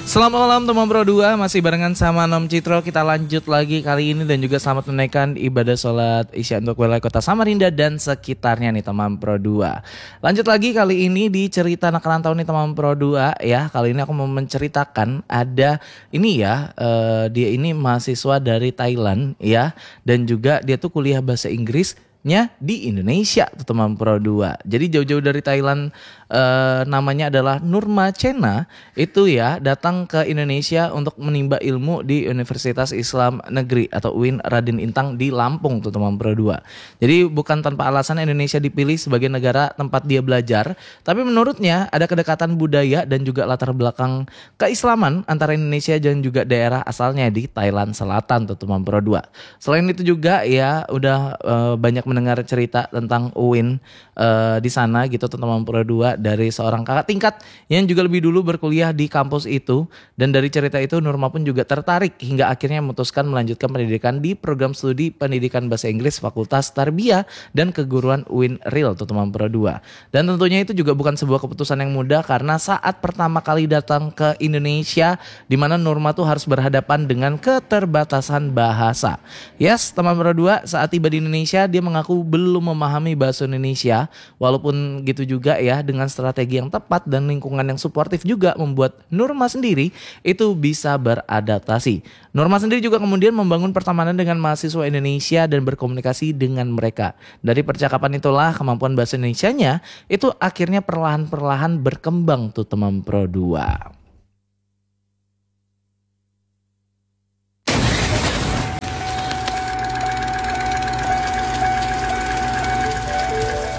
Selamat malam teman Pro 2, masih barengan sama Nom Citro. Kita lanjut lagi kali ini dan juga selamat menunaikan ibadah sholat Isya untuk wilayah kota Samarinda dan sekitarnya nih teman Pro 2. Lanjut lagi kali ini di cerita anak rantau nih teman Pro 2 ya. Kali ini aku mau menceritakan ada ini ya, dia ini mahasiswa dari Thailand ya. Dan juga dia tuh kuliah bahasa Inggrisnya di Indonesia tuh teman Pro 2. Jadi jauh-jauh dari Thailand, namanya adalah Nurma Cena itu ya, datang ke Indonesia untuk menimba ilmu di Universitas Islam Negeri atau UIN Raden Intang di Lampung tuh teman Pro 2. Jadi bukan tanpa alasan Indonesia dipilih sebagai negara tempat dia belajar, tapi menurutnya ada kedekatan budaya dan juga latar belakang keislaman antara Indonesia dan juga daerah asalnya di Thailand Selatan tuh teman Pro 2. Selain itu juga ya udah banyak mendengar cerita tentang UIN di sana gitu teman Pro 2 dari seorang kakak tingkat yang juga lebih dulu berkuliah di kampus itu. Dan dari cerita itu Nurma pun juga tertarik hingga akhirnya memutuskan melanjutkan pendidikan di program studi pendidikan bahasa Inggris Fakultas Tarbiyah dan Keguruan UIN Real tuh teman Pro 2. Dan tentunya itu juga bukan sebuah keputusan yang mudah karena saat pertama kali datang ke Indonesia di mana Nurma tuh harus berhadapan dengan keterbatasan bahasa. Yes, teman Pro 2, saat tiba di Indonesia dia mengaku belum memahami bahasa Indonesia. Walaupun gitu juga ya, dengan strategi yang tepat dan lingkungan yang suportif juga membuat Nurma sendiri itu bisa beradaptasi. Nurma sendiri juga kemudian membangun pertemanan dengan mahasiswa Indonesia dan berkomunikasi dengan mereka. Dari percakapan itulah kemampuan bahasa Indonesianya itu akhirnya perlahan-perlahan berkembang tuh teman Pro 2.